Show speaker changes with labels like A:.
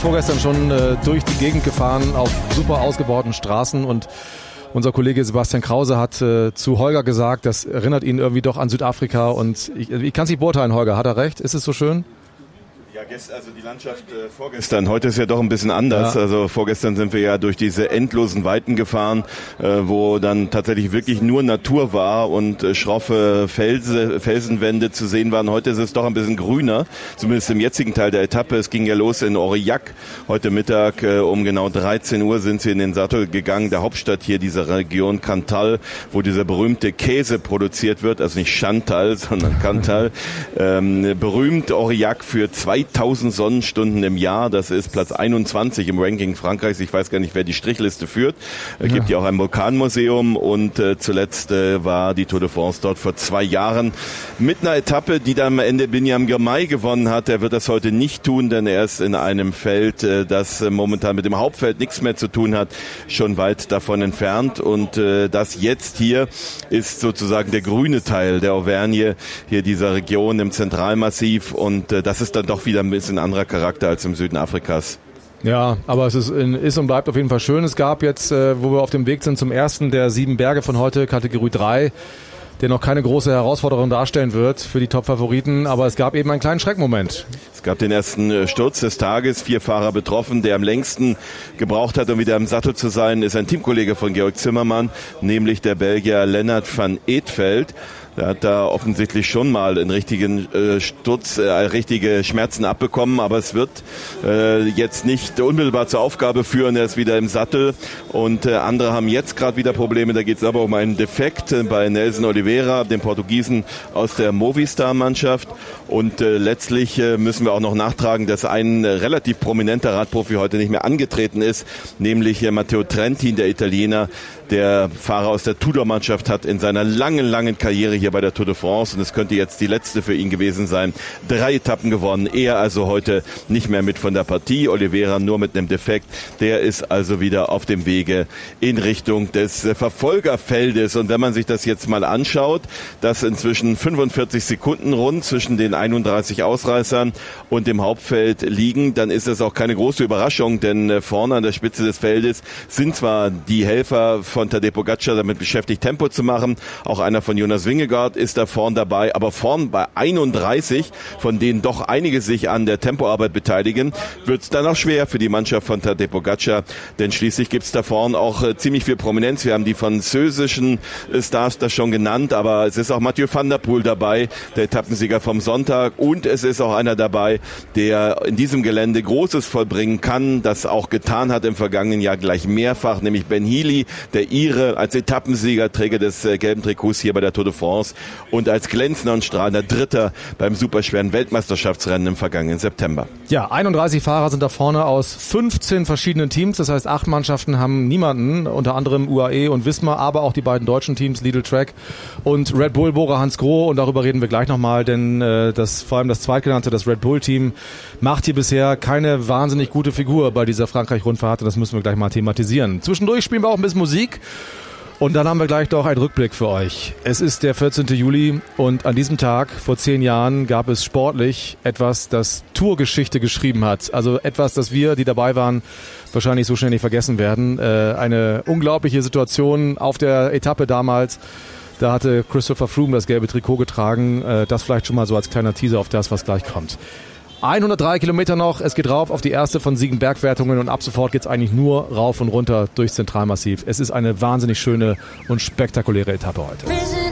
A: vorgestern schon durch die Gegend gefahren auf super ausgebauten Straßen und unser Kollege Sebastian Krause hat zu Holger gesagt, das erinnert ihn irgendwie doch an Südafrika und ich kann es nicht beurteilen, Holger, hat er recht? Ist es so schön?
B: Ja, also die Landschaft vorgestern, heute ist ja doch ein bisschen anders. Ja. Also vorgestern sind wir ja durch diese endlosen Weiten gefahren, wo dann tatsächlich wirklich nur Natur war und schroffe Felsenwände zu sehen waren. Heute ist es doch ein bisschen grüner, zumindest im jetzigen Teil der Etappe. Es ging ja los in Aurillac. Heute Mittag um genau 13 Uhr sind sie in den Sattel gegangen, der Hauptstadt hier dieser Region Cantal, wo dieser berühmte Käse produziert wird, also nicht Chantal, sondern Cantal. Berühmt Aurillac für 2000 Sonnenstunden im Jahr. Das ist Platz 21 im Ranking Frankreichs. Ich weiß gar nicht, wer die Strichliste führt. Es gibt ja auch ein Vulkanmuseum und zuletzt war die Tour de France dort vor 2 Jahren mit einer Etappe, die dann am Ende Binyam Girmay gewonnen hat. Er wird das heute nicht tun, denn er ist in einem Feld, das momentan mit dem Hauptfeld nichts mehr zu tun hat, schon weit davon entfernt. Und das jetzt hier ist sozusagen der grüne Teil der Auvergne, hier dieser Region im Zentralmassiv. Und das ist dann doch wieder ein bisschen anderer Charakter als im Süden Afrikas.
A: Ja, aber es ist und bleibt auf jeden Fall schön. Es gab jetzt, wo wir auf dem Weg sind zum ersten der 7 Berge von heute, Kategorie 3, der noch keine große Herausforderung darstellen wird für die Top-Favoriten, aber es gab eben einen kleinen Schreckmoment.
B: Es gab den ersten Sturz des Tages, 4 Fahrer betroffen. Der am längsten gebraucht hat, um wieder im Sattel zu sein, ist ein Teamkollege von Georg Zimmermann, nämlich der Belgier Lennart van Eetveld. Der hat da offensichtlich schon mal einen richtigen Sturz, richtige Schmerzen abbekommen, aber es wird jetzt nicht unmittelbar zur Aufgabe führen. Er ist wieder im Sattel und andere haben jetzt gerade wieder Probleme. Da geht es aber um einen Defekt bei Nelson Oliveira, dem Portugiesen aus der Movistar-Mannschaft. Und letztlich müssen wir auch noch nachtragen, dass ein relativ prominenter Radprofi heute nicht mehr angetreten ist, nämlich Matteo Trentin, der Italiener, der Fahrer aus der Tudor-Mannschaft, hat in seiner langen Karriere hier bei der Tour de France, und es könnte jetzt die letzte für ihn gewesen sein, 3 Etappen gewonnen. Er also heute nicht mehr mit von der Partie. Oliveira nur mit einem Defekt. Der ist also wieder auf dem Wege in Richtung des Verfolgerfeldes. Und wenn man sich das jetzt mal anschaut, dass inzwischen 45 Sekunden rund zwischen den 31 Ausreißern und dem Hauptfeld liegen, dann ist das auch keine große Überraschung, denn vorne an der Spitze des Feldes sind zwar die Helfer von Tadej Pogačar damit beschäftigt, Tempo zu machen. Auch einer von Jonas Vingegaard ist da vorn dabei. Aber vorn bei 31, von denen doch einige sich an der Tempoarbeit beteiligen, wird es dann auch schwer für die Mannschaft von Tadej Pogačar. Denn schließlich gibt es da vorn auch ziemlich viel Prominenz. Wir haben die französischen Stars da schon genannt, aber es ist auch Mathieu van der Poel dabei, der Etappensieger vom Sonntag. Und es ist auch einer dabei, der in diesem Gelände Großes vollbringen kann, das auch getan hat im vergangenen Jahr gleich mehrfach, nämlich Ben Healy, der Ire, als Etappensieger, Träger des gelben Trikots hier bei der Tour de France und als glänzender und strahlender Dritter beim superschweren Weltmeisterschaftsrennen im vergangenen September.
A: Ja, 31 Fahrer sind da vorne aus 15 verschiedenen Teams, das heißt 8 Mannschaften haben niemanden, unter anderem UAE und Visma, aber auch die beiden deutschen Teams, Lidl Trek und Red Bull, Bora Hansgrohe, und darüber reden wir gleich nochmal, denn vor allem das zweitgenannte, das Red Bull Team, macht hier bisher keine wahnsinnig gute Figur bei dieser Frankreich-Rundfahrt, und das müssen wir gleich mal thematisieren. Zwischendurch spielen wir auch ein bisschen Musik. Und dann haben wir gleich doch einen Rückblick für euch. Es ist der 14. Juli und an diesem Tag vor 10 Jahren gab es sportlich etwas, das Tourgeschichte geschrieben hat. Also etwas, das wir, die dabei waren, wahrscheinlich so schnell nicht vergessen werden. Eine unglaubliche Situation auf der Etappe damals. Da hatte Christopher Froome das gelbe Trikot getragen. Das vielleicht schon mal so als kleiner Teaser auf das, was gleich kommt. 103 Kilometer noch, es geht rauf auf die erste von 7 Bergwertungen und ab sofort geht's eigentlich nur rauf und runter durchs Zentralmassiv. Es ist eine wahnsinnig schöne und spektakuläre Etappe heute.